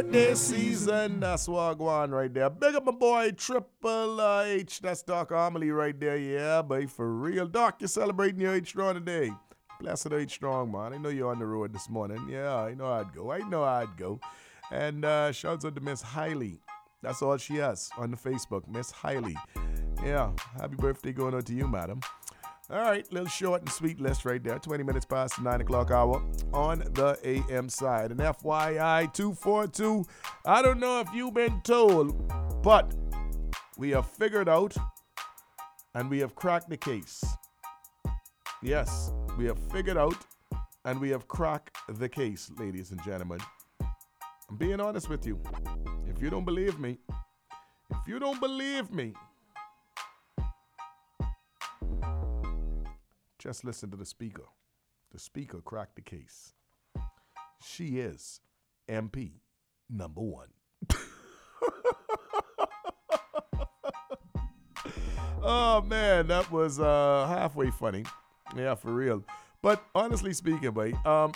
birthday season. That's what I go on right there. Big up my boy Triple H. That's Doc Amelie right there. Yeah, boy, for real. Doc, you're celebrating your H strong today. Blessed H strong, man. I know you're on the road this morning. Yeah, I know I'd go. And shouts out to Miss Hiley. That's all she has on the Facebook, Miss Hiley. Yeah, happy birthday going out to you, madam. All right, little short and sweet list right there. 20 minutes past the 9 o'clock hour on the AM side. And FYI 242, I don't know if you've been told, but we have figured out and we have cracked the case. Yes, we have figured out and we have cracked the case, ladies and gentlemen. I'm being honest with you. If you don't believe me, just listen to the speaker. The speaker cracked the case. She is MP number one. Oh, man, that was halfway funny. Yeah, for real. But honestly speaking, boy,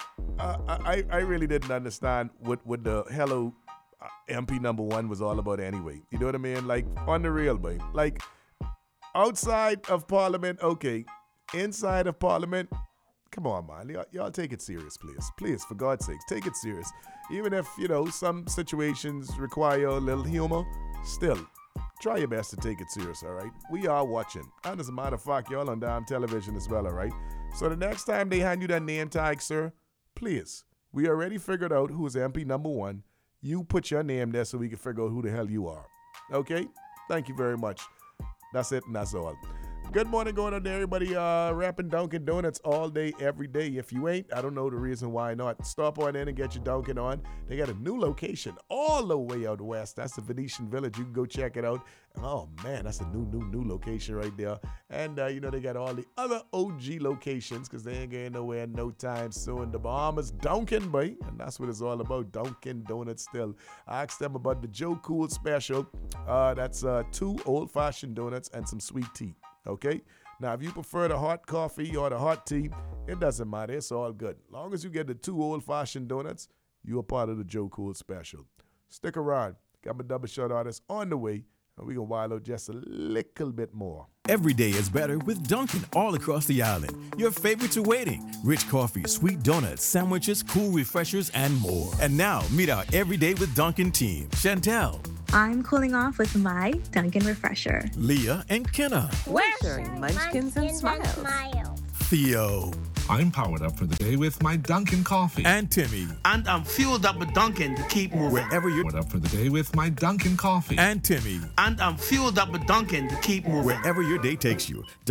I really didn't understand what the hello MP number one was all about anyway. You know what I mean? Like, on the real, boy. Like, outside of Parliament, okay. Inside of Parliament, come on, man. Y'all take it serious, please. Please, for God's sakes, take it serious. Even if, some situations require a little humor, still, try your best to take it serious, all right? We are watching. And as a matter of fact, y'all on damn television as well, all right? So the next time they hand you that name tag, sir, please, we already figured out who's MP number one. You put your name there so we can figure out who the hell you are. Okay? Thank you very much. That's it and that's all. Good morning going on there, everybody. Rapping Dunkin' Donuts all day, every day. If you ain't, I don't know the reason why not. Stop on in and get your Dunkin' on. They got a new location all the way out west. That's the Venetian Village. You can go check it out. Oh, man, that's a new location right there. And, they got all the other OG locations because they ain't going nowhere no time soon. The Bahamas Dunkin', boy. And that's what it's all about, Dunkin' Donuts still. I asked them about the Joe Cool special. That's 2 old-fashioned donuts and some sweet tea. Okay? Now, if you prefer the hot coffee or the hot tea, it doesn't matter. It's all good. As long as you get the 2 old-fashioned donuts, you're part of the Joe Cool special. Stick around. Got my double shot artist on the way, and we're going to wild out just a little bit more. Every day is better with Dunkin' all across the island. Your favorites are waiting. Rich coffee, sweet donuts, sandwiches, cool refreshers, and more. And now, meet our Everyday with Dunkin' team. Chantel. I'm cooling off with my Dunkin' Refresher. Leah and Kenna. We're sharing munchkins and smiles. Theo. I'm powered up for the day with my Dunkin' coffee. And Timmy. And I'm fueled up with Dunkin' to keep moving. Wherever you're powered up for the day with my Dunkin' coffee. And Timmy. And I'm fueled up with Dunkin' to keep moving. Wherever your day takes you.